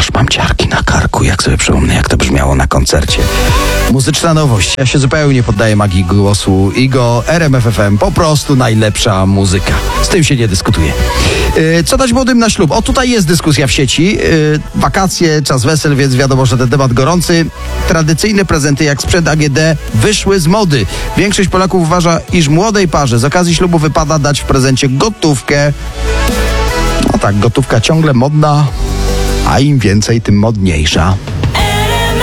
Aż mam ciarki na karku, jak sobie przypomnę, jak to brzmiało na koncercie. Muzyczna nowość. Ja się zupełnie nie poddaję magii głosu Igo, RMF FM. Po prostu najlepsza muzyka. Z tym się nie dyskutuje. Co dać młodym na ślub? O, tutaj jest dyskusja w sieci. Wakacje, czas wesel, więc wiadomo, że ten temat gorący. Tradycyjne prezenty jak sprzęt AGD wyszły z mody. Większość Polaków uważa, iż młodej parze z okazji ślubu wypada dać w prezencie gotówkę. No tak, gotówka ciągle modna, a im więcej, tym modniejsza.